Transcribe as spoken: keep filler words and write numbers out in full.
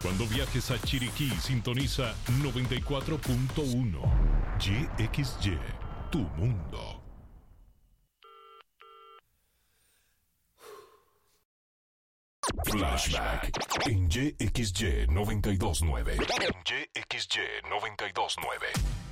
Cuando viajes a Chiriquí, sintoniza noventa y cuatro punto uno. Y X Y, tu mundo. Flashback en Y X Y noventa y dos punto nueve. En Y X Y noventa y dos punto nueve.